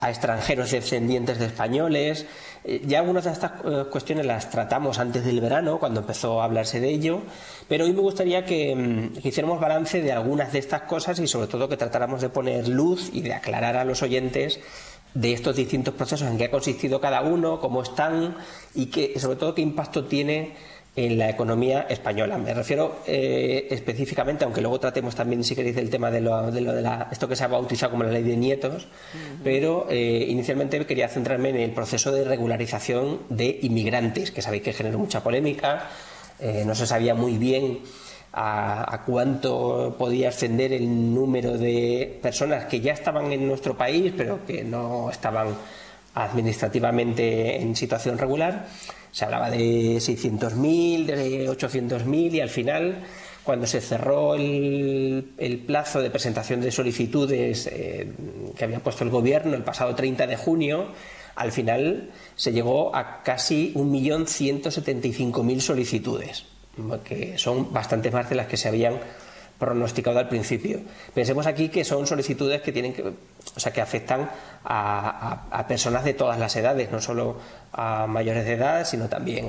a extranjeros descendientes de españoles. Ya algunas de estas cuestiones las tratamos antes del verano, cuando empezó a hablarse de ello, pero hoy me gustaría que hiciéramos balance de algunas de estas cosas y sobre todo que tratáramos de poner luz y de aclarar a los oyentes de estos distintos procesos, en qué ha consistido cada uno, cómo están y sobre todo qué impacto tiene en la economía española. Me refiero específicamente, aunque luego tratemos también, si queréis, del tema de esto que se ha bautizado como la ley de nietos, pero inicialmente quería centrarme en el proceso de regularización de inmigrantes, que sabéis que generó mucha polémica. No se sabía muy bien a cuánto podía ascender el número de personas que ya estaban en nuestro país, pero que no estaban administrativamente en situación regular. Se hablaba de 600.000, de 800.000 y al final, cuando se cerró el plazo de presentación de solicitudes que había puesto el Gobierno el pasado 30 de junio, al final se llegó a casi 1.175.000 solicitudes, que son bastante más de las que se habían pronosticado al principio. Pensemos aquí que son solicitudes que que afectan a personas de todas las edades, no solo a mayores de edad, sino también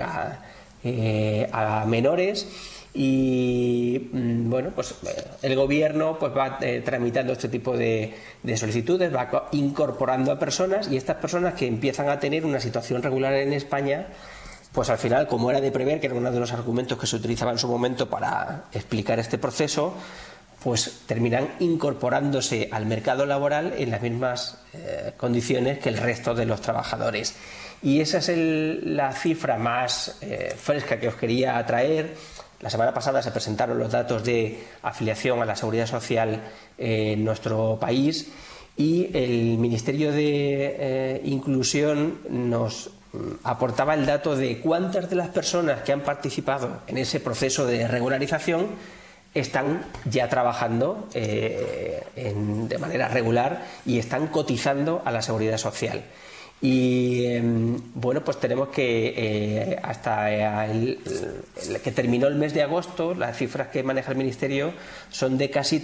a menores. Y bueno, pues el Gobierno pues va tramitando este tipo de solicitudes, va incorporando a personas, y estas personas que empiezan a tener una situación regular en España, pues al final, como era de prever, que era uno de los argumentos que se utilizaba en su momento para explicar este proceso, pues terminan incorporándose al mercado laboral en las mismas condiciones que el resto de los trabajadores. Y esa es la cifra más fresca que os quería traer. La semana pasada se presentaron los datos de afiliación a la Seguridad Social en nuestro país, y el Ministerio de Inclusión nos aportaba el dato de cuántas de las personas que han participado en ese proceso de regularización están ya trabajando de manera regular y están cotizando a la Seguridad Social. Y bueno, pues tenemos que hasta que terminó el mes de agosto, las cifras que maneja el Ministerio son de casi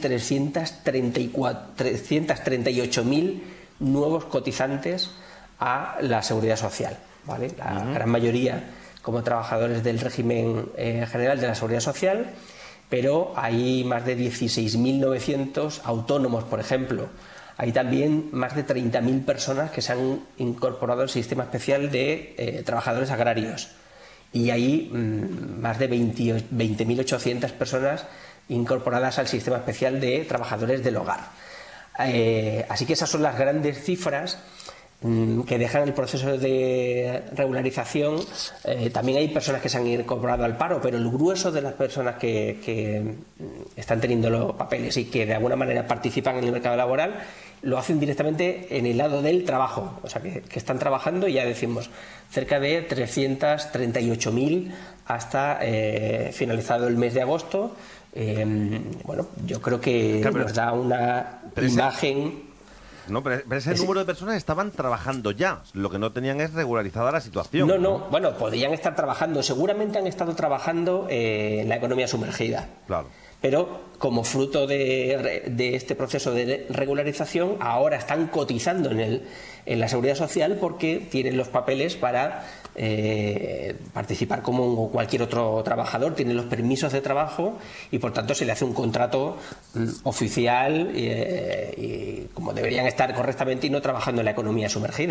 338.000 nuevos cotizantes a la Seguridad Social, ¿vale? La gran mayoría como trabajadores del régimen general de la Seguridad Social, pero hay más de 16.900 autónomos, por ejemplo. Hay también más de 30.000 personas que se han incorporado al sistema especial de trabajadores agrarios, y hay más de 20.800 personas incorporadas al sistema especial de trabajadores del hogar. Así que esas son las grandes cifras que dejan el proceso de regularización. También hay personas que se han incorporado al paro, pero el grueso de las personas que están teniendo los papeles y que de alguna manera participan en el mercado laboral lo hacen directamente en el lado del trabajo, o sea que están trabajando, y ya decimos cerca de 338.000 hasta finalizado el mes de agosto. Bueno, yo creo que nos da una imagen. No, pero ese número de personas estaban trabajando ya. Lo que no tenían es regularizada la situación. No. Bueno, podrían estar trabajando. Seguramente han estado trabajando en la economía sumergida. Claro. Pero como fruto de este proceso de regularización, ahora están cotizando en la Seguridad Social porque tienen los papeles para participar como cualquier otro trabajador, tienen los permisos de trabajo y por tanto se le hace un contrato oficial y como deberían estar correctamente y no trabajando en la economía sumergida.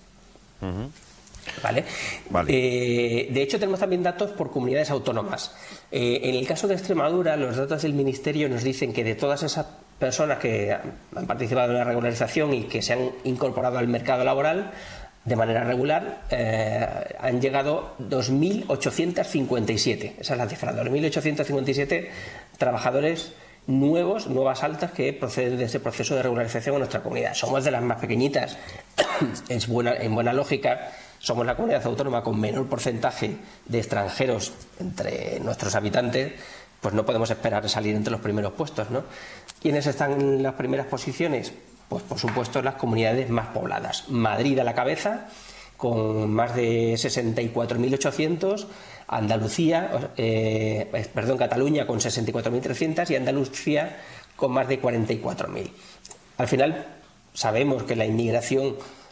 ¿Vale? De hecho, tenemos también datos por comunidades autónomas. En el caso de Extremadura, los datos del Ministerio nos dicen que de todas esas personas que han participado en la regularización y que se han incorporado al mercado laboral de manera regular, han llegado 2.857. Esa es la cifra, 2.857 trabajadores nuevas altas que proceden de ese proceso de regularización en nuestra comunidad. Somos de las más pequeñitas. En buena lógica, somos la comunidad autónoma con menor porcentaje de extranjeros entre nuestros habitantes, pues no podemos esperar salir entre los primeros puestos, ¿no? ¿Quiénes están en las primeras posiciones? Pues por supuesto las comunidades más pobladas. Madrid a la cabeza, con más de 64.800, Cataluña con 64.300 y Andalucía con más de 44.000. Al final sabemos que la inmigración